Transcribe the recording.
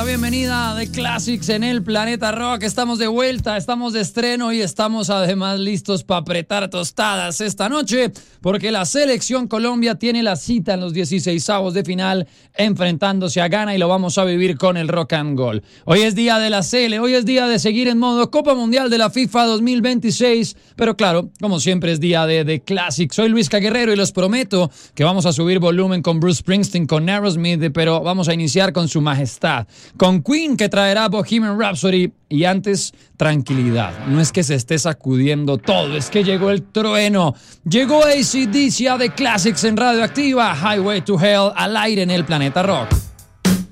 bienvenida de Classics en el Planeta Rock. Estamos de vuelta, estamos de estreno y estamos además listos para apretar tostadas esta noche porque la Selección Colombia tiene la cita en los 16avos de final enfrentándose a Ghana y lo vamos a vivir con el Rock and Roll. Hoy es día de la Sele, hoy es día de seguir en modo Copa Mundial de la FIFA 2026, pero claro, como siempre es día de Classics. Soy Luis Caguerrero y los prometo que vamos a subir volumen con Bruce Springsteen, con Aerosmith, pero vamos a iniciar con Su Majestad, con Queen, que traerá Bohemian Rhapsody, y antes, tranquilidad. No es que se esté sacudiendo todo, es que llegó el trueno. Llegó AC/DC a The Classics en Radioactiva, Highway to Hell, al aire en el Planeta Rock.